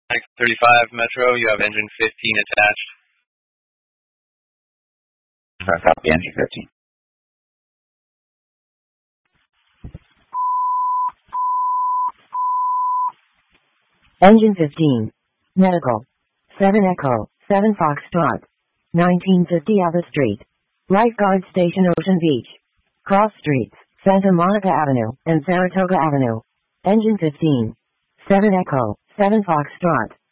Like 35 Metro, you have engine 15 attached. I copy engine 15. Engine 15. Medical. 7 Echo, 7 Foxtrot. 1950 Ava Street. Lifeguard Station Ocean Beach. Cross Streets, Santa Monica Avenue, and Saratoga Avenue. Engine 15. 7 Echo, 7 Foxtrot.